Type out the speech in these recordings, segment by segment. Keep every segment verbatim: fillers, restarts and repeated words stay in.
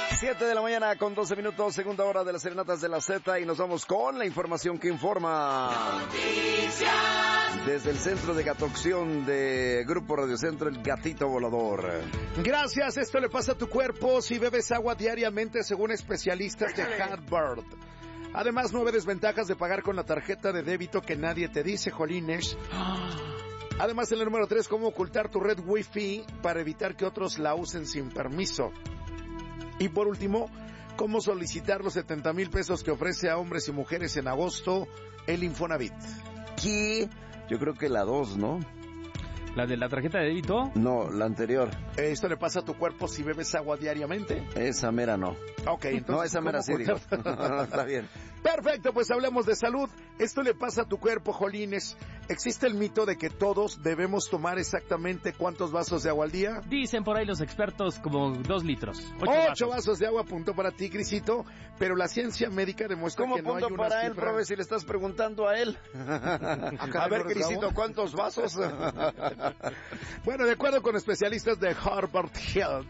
siete de la mañana con doce minutos, segunda hora de las serenatas de la Z, y nos vamos con la información que informa. Noticias. Desde el centro de Gatoacción de Grupo Radio Centro, el Gatito Volador. Gracias, esto le pasa a tu cuerpo si bebes agua diariamente según especialistas de Harvard. Además, nueve desventajas de pagar con la tarjeta de débito que nadie te dice, jolines. Además, en el número tres, cómo ocultar tu red Wi-Fi para evitar que otros la usen sin permiso. Y por último, cómo solicitar los setenta mil pesos que ofrece a hombres y mujeres en agosto el Infonavit. ¿Qué? Yo creo que la dos, ¿no? ¿La de la tarjeta de débito? No, la anterior. Esto le pasa a tu cuerpo si bebes agua diariamente. Esa mera no. Ok, entonces... No, esa mera sí, digo. Está bien. Perfecto, pues hablemos de salud. Esto le pasa a tu cuerpo, jolines. ¿Existe el mito de que todos debemos tomar exactamente cuántos vasos de agua al día? Dicen por ahí los expertos como dos litros. Ocho, Ocho vasos. vasos de agua, punto para ti, Crisito. Pero la ciencia médica demuestra que no hay una ¿Cómo punto para él, cifra... profe, si le estás preguntando a él? A ver, Crisito, ¿cuántos vasos? Bueno, de acuerdo con especialistas de Harvard Health,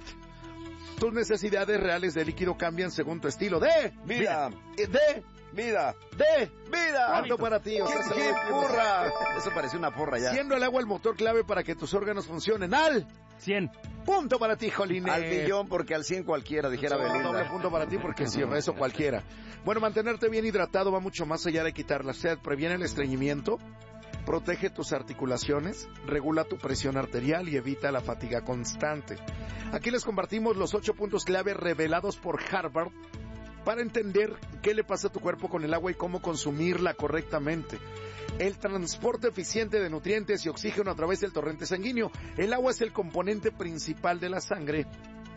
tus necesidades reales de líquido cambian según tu estilo de vida, de vida, de vida. ¿Cuánto para ti? O sea, ¿Qué, qué porra? Eso parece una porra ya. Siendo el agua el motor clave para que tus órganos funcionen al cien. Punto para ti, jolines. Al millón, porque al cien cualquiera, dijera Belinda. Doble punto para ti, porque si eso cualquiera. Bueno, mantenerte bien hidratado va mucho más allá de quitar la sed. Previene el estreñimiento, protege tus articulaciones, regula tu presión arterial y evita la fatiga constante. Aquí les compartimos los ocho puntos clave revelados por Harvard para entender qué le pasa a tu cuerpo con el agua y cómo consumirla correctamente. El transporte eficiente de nutrientes y oxígeno a través del torrente sanguíneo. El agua es el componente principal de la sangre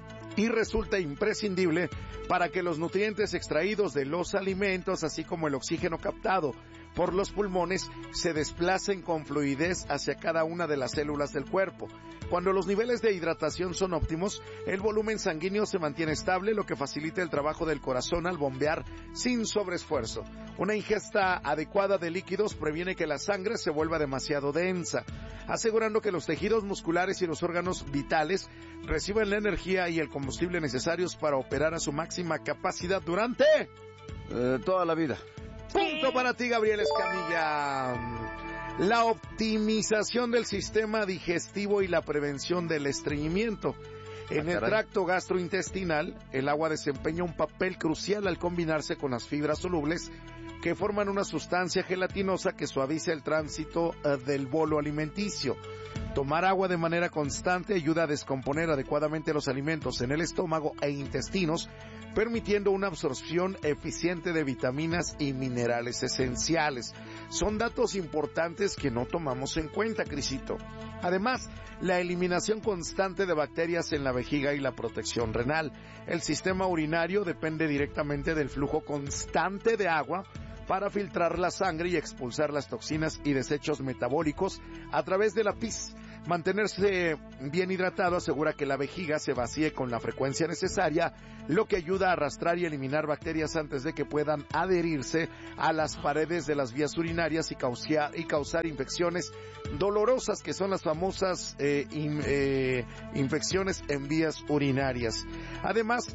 y resulta imprescindible para que los nutrientes extraídos de los alimentos, así como el oxígeno captado por los pulmones, se desplacen con fluidez hacia cada una de las células del cuerpo. Cuando los niveles de hidratación son óptimos, el volumen sanguíneo se mantiene estable, lo que facilita el trabajo del corazón al bombear sin sobreesfuerzo. Una ingesta adecuada de líquidos previene que la sangre se vuelva demasiado densa, asegurando que los tejidos musculares y los órganos vitales reciban la energía y el combustible necesarios para operar a su máxima capacidad durante eh, toda la vida. Punto para ti, Gabriel Escamilla. La optimización del sistema digestivo y la prevención del estreñimiento. En el tracto gastrointestinal, el agua desempeña un papel crucial al combinarse con las fibras solubles que forman una sustancia gelatinosa que suaviza el tránsito del bolo alimenticio. Tomar agua de manera constante ayuda a descomponer adecuadamente los alimentos en el estómago e intestinos, permitiendo una absorción eficiente de vitaminas y minerales esenciales. Son datos importantes que no tomamos en cuenta, Crisito. Además, la eliminación constante de bacterias en la vejiga y la protección renal. El sistema urinario depende directamente del flujo constante de agua para filtrar la sangre y expulsar las toxinas y desechos metabólicos a través de la pis. Mantenerse bien hidratado asegura que la vejiga se vacíe con la frecuencia necesaria, lo que ayuda a arrastrar y eliminar bacterias antes de que puedan adherirse a las paredes de las vías urinarias y causar, y causar infecciones dolorosas, que son las famosas eh, in, eh, infecciones en vías urinarias. Además,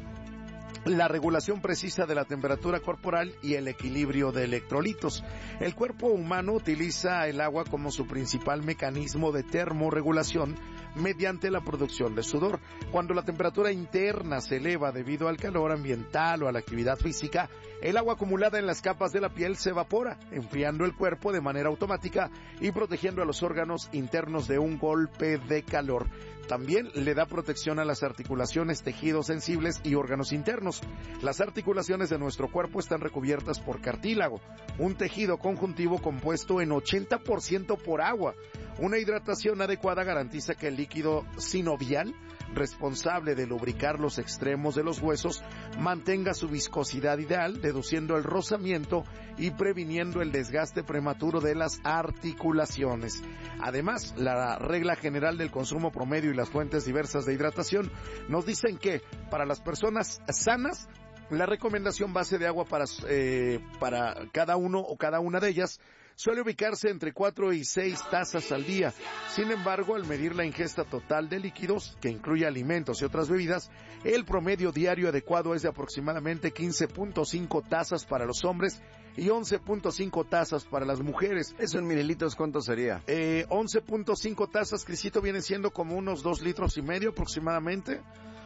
la regulación precisa de la temperatura corporal y el equilibrio de electrolitos. El cuerpo humano utiliza el agua como su principal mecanismo de termorregulación mediante la producción de sudor. Cuando la temperatura interna se eleva debido al calor ambiental o a la actividad física, el agua acumulada en las capas de la piel se evapora, enfriando el cuerpo de manera automática y protegiendo a los órganos internos de un golpe de calor. También le da protección a las articulaciones, tejidos sensibles y órganos internos. Las articulaciones de nuestro cuerpo están recubiertas por cartílago, un tejido conjuntivo compuesto en ochenta por ciento por agua. Una hidratación adecuada garantiza que el líquido sinovial, responsable de lubricar los extremos de los huesos, mantenga su viscosidad ideal, reduciendo el rozamiento y previniendo el desgaste prematuro de las articulaciones. Además, la regla general del consumo promedio y las fuentes diversas de hidratación nos dicen que para las personas sanas, la recomendación base de agua para, eh, para cada uno o cada una de ellas suele ubicarse entre cuatro y seis tazas al día. Sin embargo, al medir la ingesta total de líquidos, que incluye alimentos y otras bebidas, el promedio diario adecuado es de aproximadamente quince punto cinco tazas para los hombres y once punto cinco tazas para las mujeres. ¿Eso en mililitros cuánto sería? Eh, once punto cinco tazas, Crisito, vienen siendo como unos dos litros y medio aproximadamente.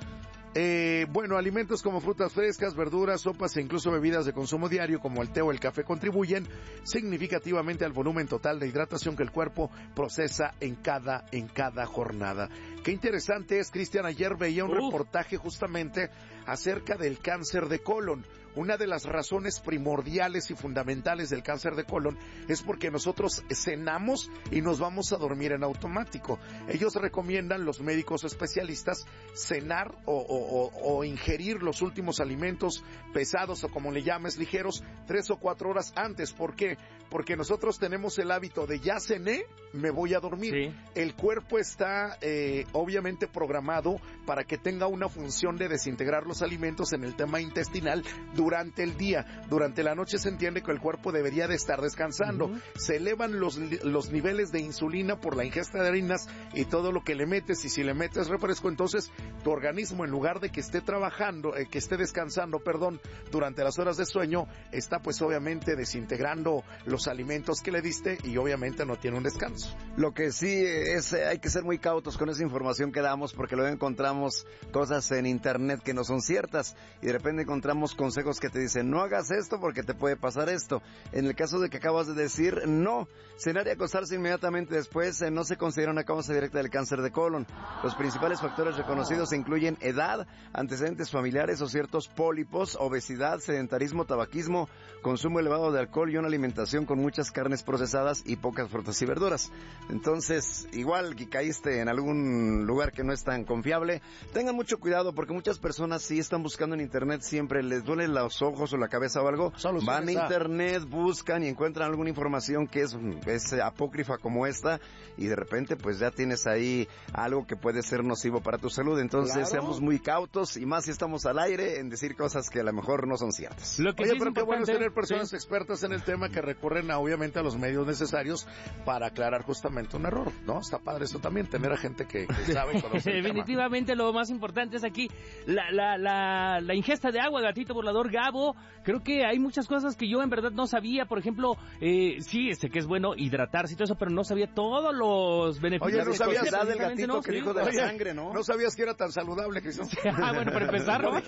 Eh, bueno, alimentos como frutas frescas, verduras, sopas e incluso bebidas de consumo diario como el té o el café contribuyen significativamente al volumen total de hidratación que el cuerpo procesa en cada, en cada jornada. Qué interesante es, Cristian, ayer veía un uh. reportaje justamente acerca del cáncer de colon. Una de las razones primordiales y fundamentales del cáncer de colon es porque nosotros cenamos y nos vamos a dormir en automático. Ellos recomiendan, los médicos especialistas, cenar o, o, o, o ingerir los últimos alimentos pesados o como le llames, ligeros, tres o cuatro horas antes. ¿Por qué? Porque nosotros tenemos el hábito de ya cené, me voy a dormir. Sí. El cuerpo está eh, obviamente programado para que tenga una función de desintegrar los alimentos en el tema intestinal durante el día. Durante la noche se entiende que el cuerpo debería de estar descansando. Uh-huh. Se elevan los, los niveles de insulina por la ingesta de harinas y todo lo que le metes, y si le metes refresco, entonces tu organismo, en lugar de que esté trabajando, eh, que esté descansando, perdón, durante las horas de sueño, está pues obviamente desintegrando los alimentos que le diste y obviamente no tiene un descanso. Lo que sí es, eh, hay que ser muy cautos con esa información que damos, porque luego encontramos cosas en internet que no son ciertas y de repente encontramos consejos que te dicen no hagas esto porque te puede pasar esto. En el caso de que acabas de decir, no, cenar y acostarse inmediatamente después eh, no se considera una causa directa del cáncer de colon. Los principales factores reconocidos incluyen edad, antecedentes familiares o ciertos pólipos, obesidad, sedentarismo, tabaquismo, consumo elevado de alcohol y una alimentación con muchas carnes procesadas y pocas frutas y verduras. Entonces, igual que caíste en algún lugar que no es tan confiable, tengan mucho cuidado porque muchas personas sí están buscando en internet, siempre les duelen los ojos o la cabeza o algo, van a internet, buscan y encuentran alguna información que es, es apócrifa como esta y de repente pues ya tienes ahí algo que puede ser nocivo para tu salud. Entonces claro, seamos muy cautos y más si estamos al aire en decir cosas que a lo mejor no son ciertas. Lo que Oye, sí pero qué bueno es tener personas sí. expertas en el tema que recurren a, obviamente a los medios necesarios para aclarar justamente un error, ¿no? Está padre eso también, tener a gente que, que sabe conocer el Definitivamente tema. Lo más importante es aquí la, la, la, la ingesta de agua, gatito volador Gabo. Creo que hay muchas cosas que yo en verdad no sabía. Por ejemplo, eh, sí, sé que es bueno hidratarse y todo eso, pero no sabía todos los beneficios. Oye, no sabías la del gatito no, que sí. dijo de Oye, la sangre, ¿no? No sabías que era tan saludable, Cristian. Ah, bueno, para empezar, ¿no?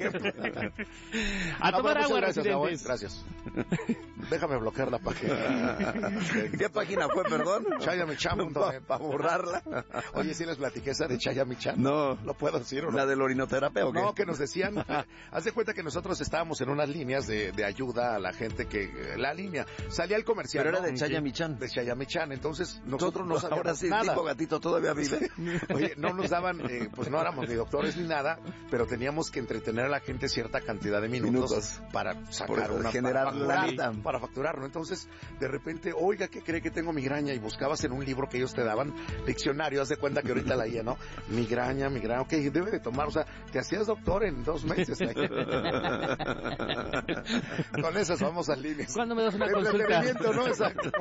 A tomar ah, agua, gracias, residentes. Gracias. Déjame bloquear la página. ¿Qué página fue, perdón? Chayamichan punto net. Para borrarla. Oye, ¿sí les platiqué esa de Chayamichan? No. ¿Lo puedo decir o no? ¿La del orinoterapia o qué? No, que nos decían, haz de cuenta que nosotros estábamos en unas líneas de, de ayuda a la gente que, la línea, salía el comercial. Pero era ¿no? de Chayamichan. De Chayamichan, entonces nosotros no sabíamos Ahora sí, nada. tipo gatito todavía vive. Oye, no nos daban, eh, pues no éramos ni doctores ni nada, pero teníamos que entretener a la gente cierta cantidad de minutos, minutos. para sacar Por una, generar para facturar, la para facturar, ¿no? Entonces, de repente, oiga, ¿qué cree que tengo migraña? Y buscabas en un libro que ellos te daban, diccionario, haz de cuenta que ahorita la I A, ¿no? Migraña, migraña, ok, debe de tomar, o sea, te hacías doctor en dos meses. Con esas vamos al líneas. ¿Cuándo me das una consulta? ¿No? Exacto.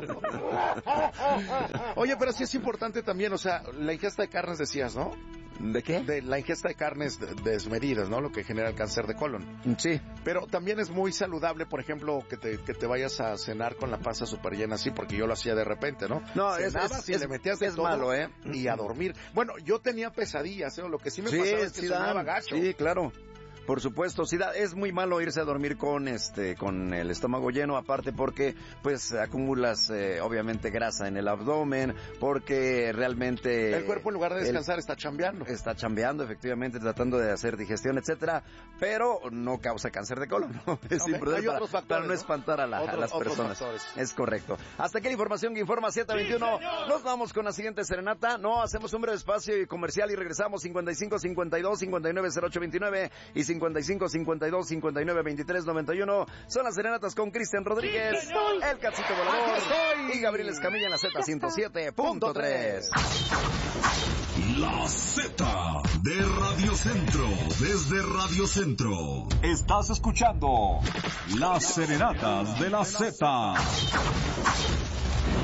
Oye, pero sí es importante también, o sea, la ingesta de carnes decías, ¿no? ¿De qué? De la ingesta de carnes desmedidas, ¿no? Lo que genera el cáncer de colon. Sí. Pero también es muy saludable, por ejemplo, que te, que te vayas a cenar con la panza súper llena así, porque yo lo hacía de repente, ¿no? No, Cenabas es, y es, le metías de es todo malo, ¿eh? Y a dormir. Bueno, yo tenía pesadillas, ¿eh? Lo que sí me sí, pasaba es que sí soñaba dan, gacho. Sí, claro. Por supuesto, sí da, es muy malo irse a dormir con este con el estómago lleno, aparte porque pues acumulas eh, obviamente grasa en el abdomen, porque realmente el cuerpo en lugar de descansar el, está chambeando. Está chambeando, efectivamente, tratando de hacer digestión, etcétera, pero no causa cáncer de colon, ¿no? Es okay. imprudente para, factores, para no espantar a, la, otros, a las personas. Factores. Es correcto. Hasta aquí la información que informa siete veintiuno. Sí, nos vamos con la siguiente serenata. No, hacemos un breve espacio comercial y regresamos. Cincuenta y cinco, cincuenta y dos, cincuenta y nueve, cero ocho veintinueve y cincuenta y cinco, cincuenta y dos, cincuenta y nueve, veintitrés, noventa y uno. Son las serenatas con Cristian Rodríguez, sí, el Cachito Volador y Gabriel Escamilla en la Z ciento siete punto tres. La Z de Radio Centro, desde Radio Centro. Estás escuchando Las Serenatas de la Z.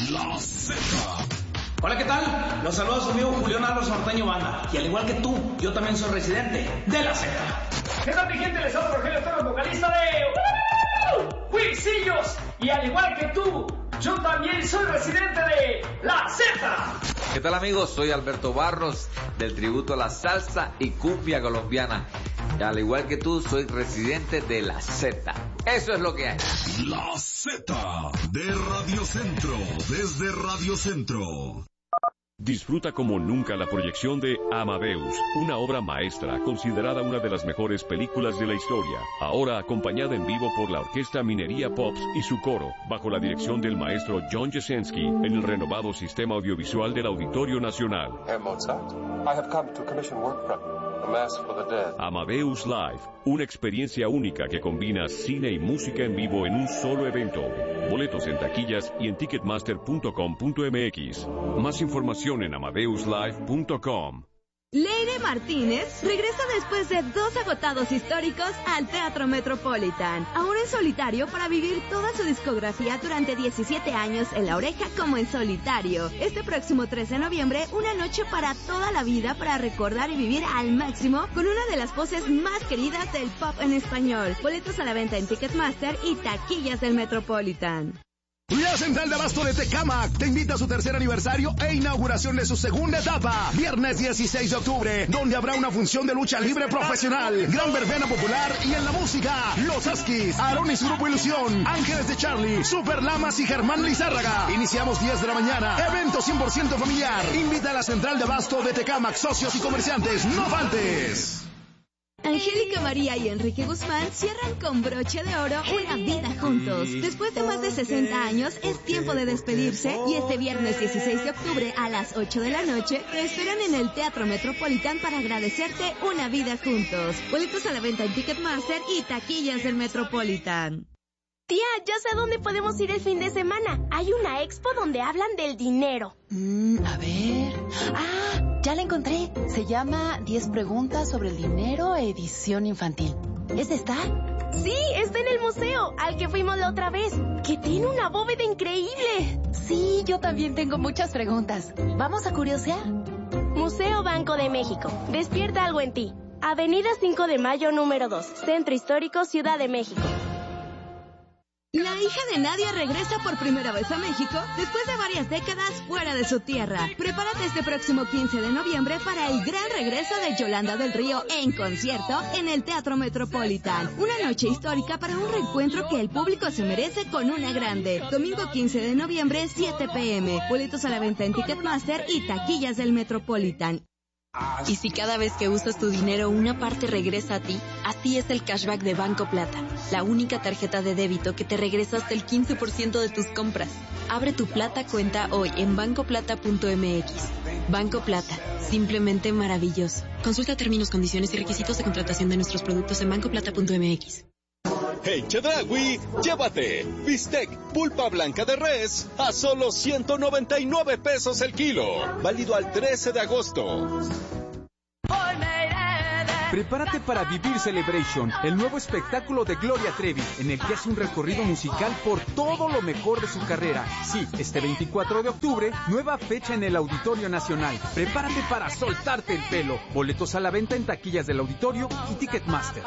La Z. Hola, ¿qué tal? Los saluda su amigo Julián Álvarez Norteño Banda. Y al igual que tú, yo también soy residente de la Z. ¿Qué tal, mi gente? Les hablo Rogelio Torres, vocalista de uh, Cuisillos. Y al igual que tú, yo también soy residente de la Z. ¿Qué tal, amigos? Soy Alberto Barros, del tributo a la salsa y cumbia colombiana. Y al igual que tú, soy residente de la Z. Eso es lo que hay. La Z de Radio Centro, desde Radio Centro. Disfruta como nunca la proyección de Amadeus, una obra maestra considerada una de las mejores películas de la historia, ahora acompañada en vivo por la Orquesta Minería Pops y su coro, bajo la dirección del maestro John Jasenski, en el renovado sistema audiovisual del Auditorio Nacional. Herr Mozart, I have come to commission work from you. A Mass for the Dead. Amadeus Live, una experiencia única que combina cine y música en vivo en un solo evento. Boletos en taquillas y en ticketmaster punto com punto m x. Más información en amadeus live punto com. Leire Martínez regresa después de dos agotados históricos al Teatro Metropolitan, ahora en solitario para vivir toda su discografía durante diecisiete años en La Oreja como en solitario. Este próximo tres de noviembre, una noche para toda la vida para recordar y vivir al máximo con una de las voces más queridas del pop en español. Boletos a la venta en Ticketmaster y taquillas del Metropolitan. La Central de Abasto de Tecámac te invita a su tercer aniversario e inauguración de su segunda etapa, viernes dieciséis de octubre, donde habrá una función de lucha libre profesional, gran verbena popular y en la música, Los Askis, Aaron y su grupo Ilusión, Ángeles de Charlie, Super Lamas y Germán Lizárraga. Iniciamos diez de la mañana, evento cien por ciento familiar. Invita a la Central de Abasto de Tecámac, socios y comerciantes, no faltes. Angélica María y Enrique Guzmán cierran con broche de oro una vida juntos. Después de más de sesenta años, es tiempo de despedirse y este viernes dieciséis de octubre a las ocho de la noche te esperan en el Teatro Metropolitan para agradecerte una vida juntos. Boletos a la venta en Ticketmaster y taquillas del Metropolitan. Tía, ya sé dónde podemos ir el fin de semana. Hay una expo donde hablan del dinero. Mm, a ver... ¡Ah! Ya la encontré. Se llama diez preguntas sobre el dinero, edición infantil. ¿Es esta? Sí, está en el museo, al que fuimos la otra vez, que tiene una bóveda increíble. Sí, yo también tengo muchas preguntas. ¿Vamos a curiosear? Museo Banco de México. Despierta algo en ti. Avenida cinco de Mayo, número dos. Centro Histórico, Ciudad de México. La hija de Nadia regresa por primera vez a México después de varias décadas fuera de su tierra. Prepárate este próximo quince de noviembre para el gran regreso de Yolanda del Río en concierto en el Teatro Metropolitan. Una noche histórica para un reencuentro que el público se merece con una grande. Domingo quince de noviembre, siete pe eme. Boletos a la venta en Ticketmaster y taquillas del Metropolitan. Y si cada vez que usas tu dinero una parte regresa a ti, así es el cashback de Banco Plata, la única tarjeta de débito que te regresa hasta el quince por ciento de tus compras. Abre tu Plata cuenta hoy en banco plata punto eme equis. Banco Plata, simplemente maravilloso. Consulta términos, condiciones y requisitos de contratación de nuestros productos en banco plata punto eme equis. En Chedraui, llévate bistec pulpa blanca de res a solo ciento noventa y nueve pesos el kilo. Válido al trece de agosto. Prepárate para vivir Celebration, el nuevo espectáculo de Gloria Trevi, en el que hace un recorrido musical por todo lo mejor de su carrera. Sí, este veinticuatro de octubre, nueva fecha en el Auditorio Nacional. Prepárate para soltarte el pelo. Boletos a la venta en taquillas del Auditorio y Ticketmaster.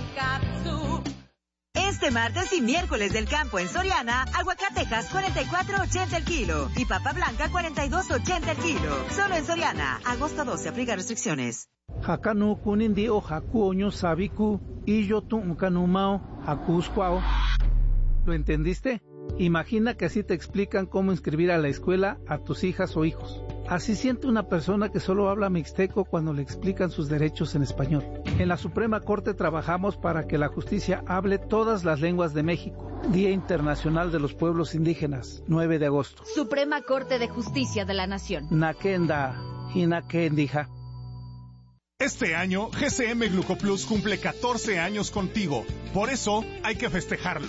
Este martes y miércoles del campo en Soriana, aguacatejas cuarenta y cuatro ochenta el kilo y papa blanca cuarenta y dos ochenta el kilo. Solo en Soriana, agosto doce, aplica restricciones. Hakanu kunindi o hakuoño sabiku y yo tu kanumao hakusquao. ¿Lo entendiste? Imagina que así te explican cómo inscribir a la escuela a tus hijas o hijos. Así siente una persona que solo habla mixteco cuando le explican sus derechos en español. En la Suprema Corte trabajamos para que la justicia hable todas las lenguas de México. Día Internacional de los Pueblos Indígenas, nueve de agosto. Suprema Corte de Justicia de la Nación. Nakenda, Hinakendija. Este año, G C M Glucoplus cumple catorce años contigo. Por eso, hay que festejarlo.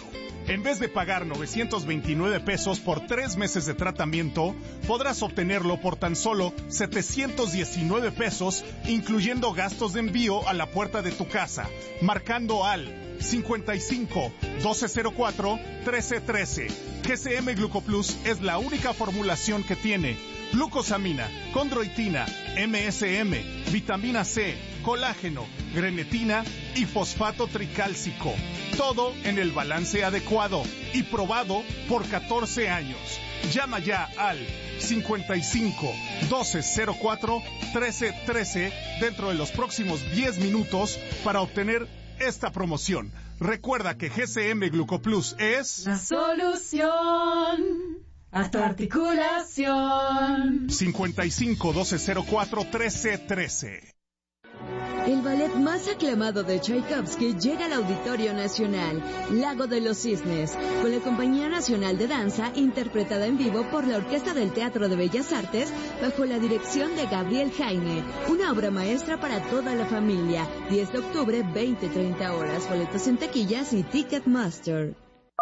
En vez de pagar novecientos veintinueve pesos por tres meses de tratamiento, podrás obtenerlo por tan solo setecientos diecinueve pesos, incluyendo gastos de envío a la puerta de tu casa, marcando al cincuenta y cinco, doce cero cuatro, trece trece. G C M Glucoplus es la única formulación que tiene glucosamina, condroitina, M S M, vitamina C, colágeno, grenetina y fosfato tricálcico. Todo en el balance adecuado y probado por catorce años. Llama ya al cincuenta y cinco, doce cero cuatro, trece trece dentro de los próximos diez minutos para obtener esta promoción. Recuerda que G C M Glucoplus es la solución a tu articulación. cincuenta y cinco, doce cero cuatro, trece trece. El ballet más aclamado de Tchaikovsky llega al Auditorio Nacional, Lago de los Cisnes, con la Compañía Nacional de Danza, interpretada en vivo por la Orquesta del Teatro de Bellas Artes, bajo la dirección de Gabriel Jaime. Una obra maestra para toda la familia. diez de octubre, veinte treinta horas. Boletos en taquillas y Ticketmaster.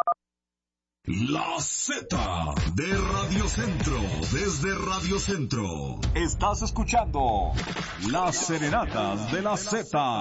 La Z de Radio Centro, desde Radio Centro. Estás escuchando Las Serenatas de la Z.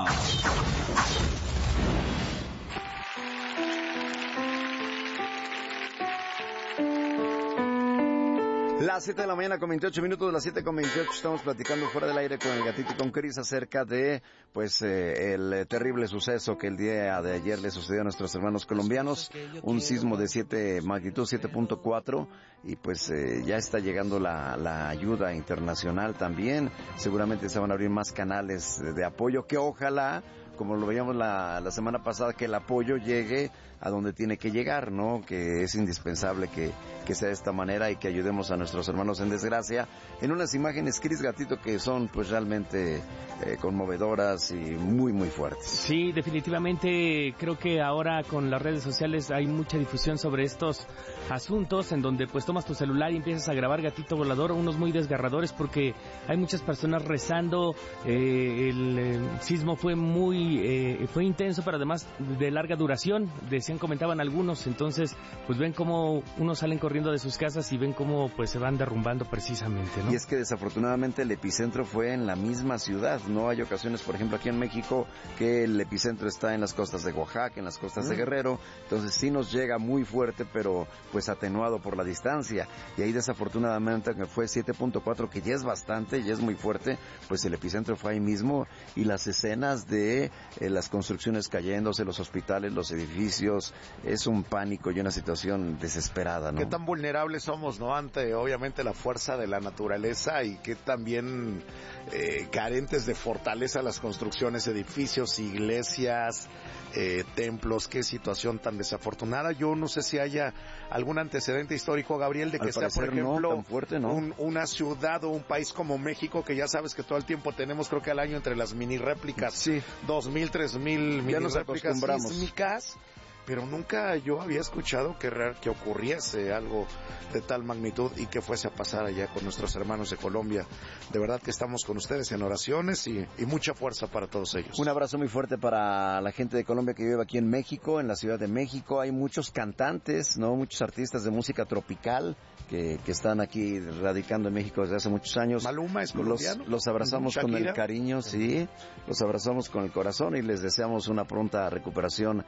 Las siete de la mañana con veintiocho minutos, las siete con veintiocho, estamos platicando fuera del aire con el gatito y con Cris acerca de, pues, eh, el terrible suceso que el día de ayer le sucedió a nuestros hermanos colombianos, un sismo de siete, magnitud siete punto cuatro, y pues eh, ya está llegando la, la ayuda internacional también, seguramente se van a abrir más canales de, de apoyo, que ojalá, como lo veíamos la, la semana pasada, que el apoyo llegue a donde tiene que llegar, ¿no? Que es indispensable que, que sea de esta manera y que ayudemos a nuestros hermanos en desgracia. En unas imágenes, Cris, gatito, que son pues realmente eh, conmovedoras y muy, muy fuertes. Sí, definitivamente creo que ahora con las redes sociales hay mucha difusión sobre estos asuntos en donde pues tomas tu celular y empiezas a grabar, gatito volador, unos muy desgarradores porque hay muchas personas rezando, eh, el eh, sismo fue muy, eh, fue intenso, pero además de larga duración, decían, comentaban algunos, entonces pues ven cómo unos salen corriendo de sus casas y ven cómo pues se van derrumbando precisamente, ¿no? Y es que desafortunadamente el epicentro fue en la misma ciudad, no hay ocasiones, por ejemplo aquí en México, que el epicentro está en las costas de Oaxaca, en las costas mm. de Guerrero, entonces sí nos llega muy fuerte, pero pues atenuado por la distancia, y ahí desafortunadamente que fue siete punto cuatro, que ya es bastante, ya es muy fuerte, pues el epicentro fue ahí mismo, y las escenas de eh, las construcciones cayéndose, los hospitales, los edificios, es un pánico y una situación desesperada, ¿no? Qué tan vulnerables somos, ¿no? Ante, obviamente, la fuerza de la naturaleza, y qué también eh, carentes de fortaleza las construcciones, edificios, iglesias, eh, templos. Qué situación tan desafortunada. Yo no sé si haya algún antecedente histórico, Gabriel, de que sea, por ejemplo, no, tan fuerte, ¿no? un, una ciudad o un país como México, que ya sabes que todo el tiempo tenemos, creo que al año, entre las mini réplicas, sí, dos mil, tres mil mini ya nos réplicas acostumbramos. sísmicas, pero nunca yo había escuchado que, que ocurriese algo de tal magnitud y que fuese a pasar allá con nuestros hermanos de Colombia. De verdad que estamos con ustedes en oraciones y, y mucha fuerza para todos ellos. Un abrazo muy fuerte para la gente de Colombia que vive aquí en México, en la Ciudad de México. Hay muchos cantantes, ¿no? Muchos artistas de música tropical que, que están aquí radicando en México desde hace muchos años. Maluma es colombiano. Los, los abrazamos Shakira. Con el cariño, sí. Los abrazamos con el corazón y les deseamos una pronta recuperación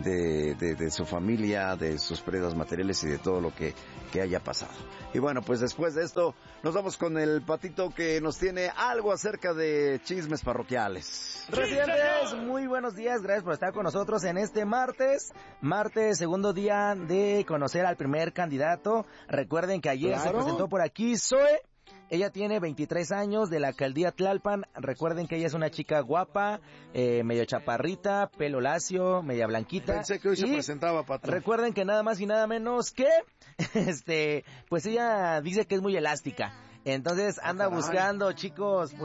de De, de su familia, de sus pérdidas materiales y de todo lo que, que haya pasado. Y bueno, pues después de esto nos vamos con el Patito, que nos tiene algo acerca de chismes parroquiales. Residentes, muy buenos días, gracias por estar con nosotros en este martes, martes, segundo día de conocer al primer candidato. Recuerden que ayer claro. se presentó por aquí Zoe. Ella tiene veintitrés años, de la alcaldía Tlalpan. Recuerden que ella es una chica guapa, eh, medio chaparrita, pelo lacio, media blanquita. Pensé que hoy se presentaba, Pato. Recuerden que nada más y nada menos que, este, pues ella dice que es muy elástica. Entonces anda buscando, chicos, pues,